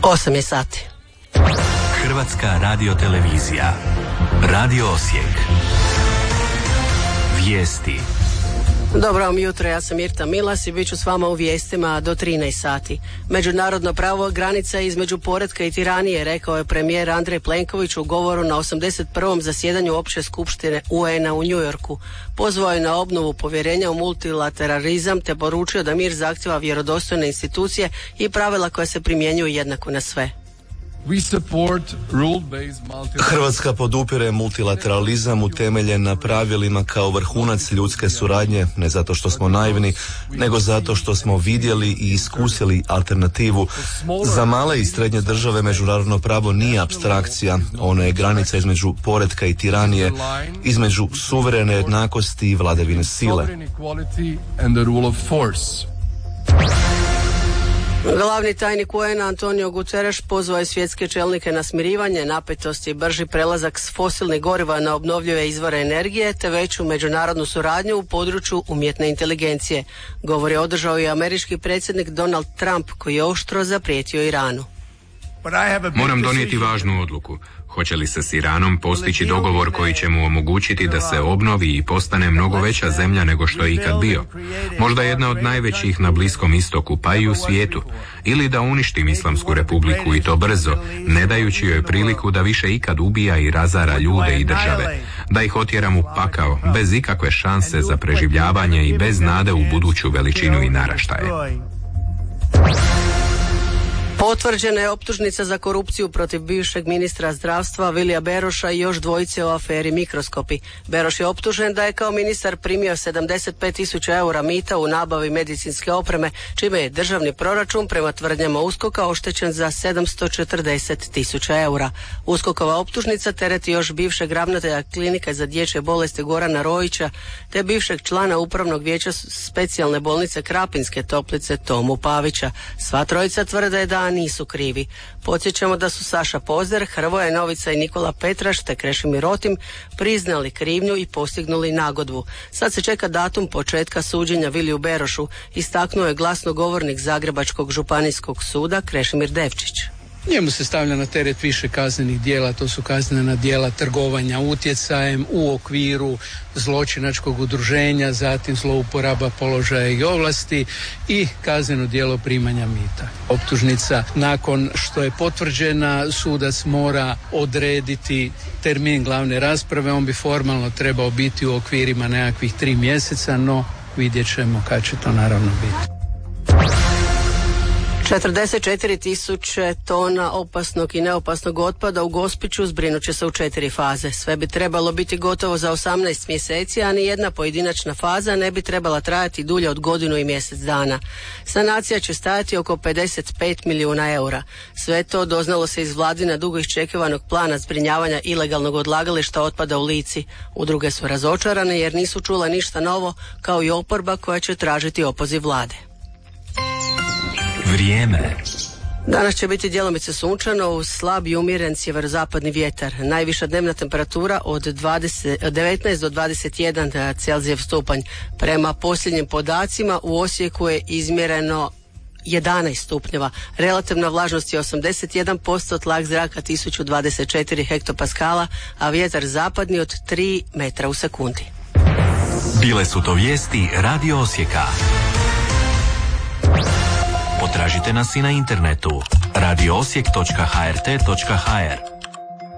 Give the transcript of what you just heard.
8 je sati. Hrvatska radiotelevizija. Radio Osijek. Vijesti. Dobro vam jutro, ja sam Mirta Milas i bit ću s vama u vijestima do 13 sati. Međunarodno pravo granica između poretka i tiranije, rekao je premijer Andrej Plenković u govoru na 81. zasjedanju Opće skupštine UN-a u New Yorku. Pozvao je na obnovu povjerenja u multilateralizam te poručio da mir zahtjeva vjerodostojne institucije i pravila koja se primjenjuju jednako na sve. Hrvatska podupire multilateralizam utemeljen na pravilima kao vrhunac ljudske suradnje, ne zato što smo naivni, nego zato što smo vidjeli i iskusili alternativu. Za male i srednje države međunarodno pravo nije apstrakcija, ono je granica između poretka i tiranije, između suverene jednakosti i vladavine sile. Glavni tajnik UN-a Antonio Guterres pozvao je svjetske čelnike na smirivanje napetosti i brži prelazak s fosilnih goriva na obnovljive izvore energije te veću međunarodnu suradnju u području umjetne inteligencije. Govor je održao i američki predsjednik Donald Trump koji je oštro zaprijetio Iranu. Moram donijeti važnu odluku. Hoće li se s Iranom postići dogovor koji će mu omogućiti da se obnovi i postane mnogo veća zemlja nego što je ikad bio? Možda jedna od najvećih na Bliskom istoku, pa i u svijetu. Ili da uništim Islamsku republiku i to brzo, ne dajući joj priliku da više ikad ubija i razara ljude i države. Da ih otjeram u pakao, bez ikakve šanse za preživljavanje i bez nade u buduću veličinu i naraštaje. Potvrđena je optužnica za korupciju protiv bivšeg ministra zdravstva Vilija Beroša i još dvojice u aferi Mikroskopi. Beroš je optužen da je kao ministar primio 75.000 eura mita u nabavi medicinske opreme, čime je državni proračun prema tvrdnjama USKOK-a oštećen za 740.000 eura. USKOK-ova optužnica tereti još bivšeg ravnatelja klinike za dječje bolesti Gorana Rojića te bivšeg člana upravnog vijeća specijalne bolnice Krapinske Toplice Tomu Pavića. Sva trojica tvrde da nisu krivi. Podsjećamo da su Saša Pozder, Hrvoje Novica i Nikola Petraš te Krešimir Rotim priznali krivnju i postignuli nagodbu. Sad se čeka datum početka suđenja Viliju Berošu, istaknuo je glasnogovornik Zagrebačkog županijskog suda Krešimir Devčić. Njemu se stavlja na teret više kaznenih djela, to su kaznena djela trgovanja utjecajem u okviru zločinačkog udruženja, zatim zlouporaba položaja i ovlasti i kazneno djelo primanja mita. Optužnica nakon što je potvrđena, sudac mora odrediti termin glavne rasprave, on bi formalno trebao biti u okvirima nekakvih 3 mjeseca, no vidjet ćemo kad će to naravno biti. 44.000 tona opasnog i neopasnog otpada u Gospiću zbrinut će se u 4 faze. Sve bi trebalo biti gotovo za 18 mjeseci, a ni jedna pojedinačna faza ne bi trebala trajati dulje od godinu i mjesec dana. Sanacija će stajati oko 55 milijuna eura. Sve to doznalo se iz vladina dugo iščekivanog plana zbrinjavanja ilegalnog odlagališta otpada u Lici. Udruge su razočarane jer nisu čule ništa novo, kao i oporba koja će tražiti opoziv vlade. Vrijeme. Danas će biti djelomice sunčano uz slab i umjeren sjeverozapadni vjetar. Najviša dnevna temperatura od 19 do 21 Celzijev stupanj. Prema posljednjim podacima u Osijeku je izmjereno 11 stupnjeva. Relativna vlažnost je 81%, tlak zraka 1024 hektopaskala, a vjetar zapadni od 3 metra u sekundi. Bile su to vijesti Radio Osijeka. Potražite nas i na internetu radioosijek.hrt.hr.